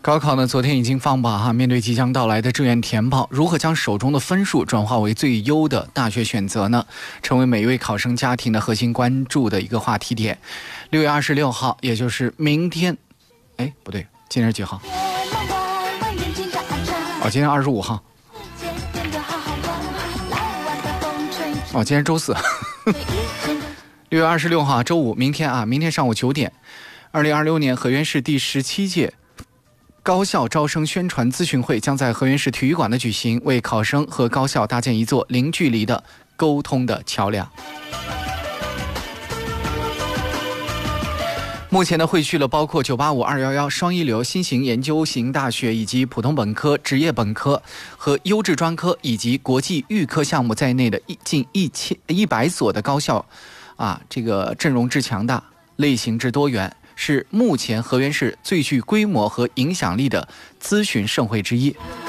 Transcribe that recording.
高考呢，昨天已经放榜哈。面对即将到来的志愿填报，如何将手中的分数转化为最优的大学选择呢？成为每一位考生家庭的核心关注的一个话题点。6月26号，也就是明天，不对，今天是几号？今天25号。今天周四。6月26号，周五，明天上午9点，2026年河源市第17届高校招生宣传咨询会将在河源市体育馆的举行，为考生和高校搭建一座零距离的沟通的桥梁。目前呢，汇聚了包括985、211、双一流、新型研究型大学以及普通本科、职业本科和优质专科以及国际预科项目在内的近100所的高校，这个阵容之强大，类型之多元，是目前河源市最具规模和影响力的咨询盛会之一。